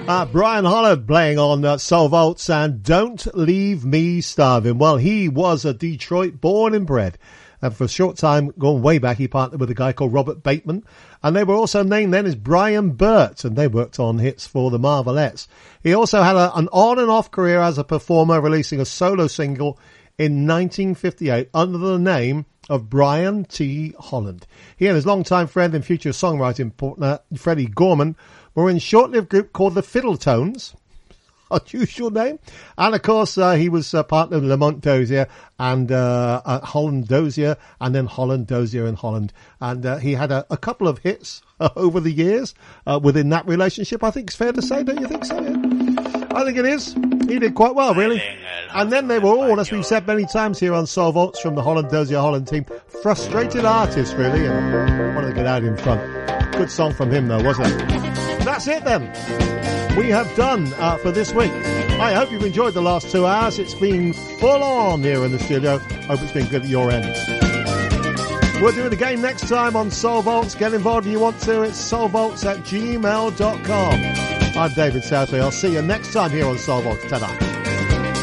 Brian Holland playing on Soul Vaults and Don't Leave Me Starving. Well, he was a Detroit born and bred. And for a short time, going way back, he partnered with a guy called Robert Bateman. And they were also named then as Brian Burt, and they worked on hits for the Marvelettes. He also had an on and off career as a performer, releasing a solo single in 1958 under the name of Brian T. Holland. He and his longtime friend and future songwriting partner, Freddie Gorman, were in a short-lived group called the Fiddletones, unusual name. And, of course, he was partner of Lamont Dozier and Holland Dozier, and then Holland, Dozier, and Holland. And he had a couple of hits over the years within that relationship. I think it's fair to say, don't you think so? Yeah? I think it is. He did quite well, really. And then they were all, as we've said many times here on Soul Vaults from the Holland Dozier Holland team, frustrated artists, really, and wanted to get out in front. Good song from him, though, wasn't it? That's it, then. We have done for this week. I hope you've enjoyed the last 2 hours. It's been full on here in the studio. Hope it's been good at your end. We'll do it again next time on Soul Vaults. Get involved if you want to. It's soulvaults@gmail.com. I'm David Southey. I'll see you next time here on Soul Vaults. Ta-da.